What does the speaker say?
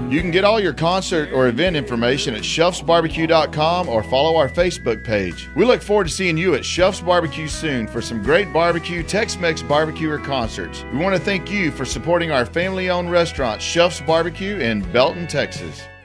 You can get all your concert or event information at shelfsbarbecue.com or follow our Facebook page. We look forward to seeing you at Shelf's Barbecue soon for some great barbecue, Tex-Mex barbecue, or concerts. We want to thank you for supporting our family-owned restaurant, Shelf's Barbecue in Belton, Texas.